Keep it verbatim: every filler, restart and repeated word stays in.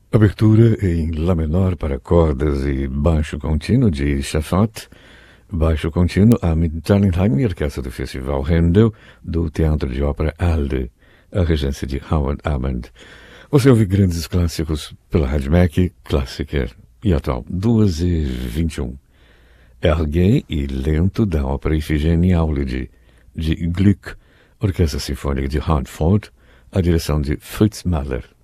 Abertura em Lá menor para cordas e baixo contínuo de Schafott, baixo contínuo Armin Tannenheim e orquestra do Festival Handel do Teatro de Ópera Alde, a regência de Howard Hammond. Você ouve grandes clássicos pela Rádio Mac, clássica e atual, duas e vinte e um. Erguei e lento da ópera Ifigênia Aulide, de Gluck, orquestra sinfônica de Hartford, a direção de Fritz Mahler.